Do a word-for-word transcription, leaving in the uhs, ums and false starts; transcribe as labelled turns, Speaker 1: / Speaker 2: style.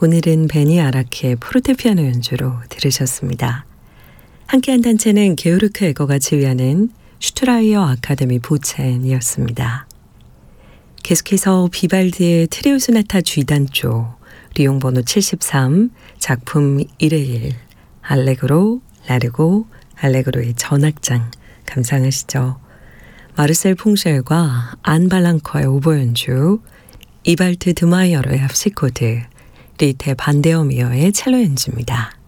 Speaker 1: 오늘은 베니 아라키의 포르테피아노 연주로 들으셨습니다. 함께한 단체는 게오르크 에거가 지휘하는 슈트라이어 아카데미 보첸이었습니다. 계속해서 비발디의 트리오 소나타 G단조 리용 번호 칠십삼 작품 일의 일 알레그로, 라르고, 알레그로의 전악장 감상하시죠. 마르셀 퐁쉘과 안 발랑커의 오보 연주, 이발트 드마이어로의 합시코드, 리테 반데어미어의 첼로 연주입니다.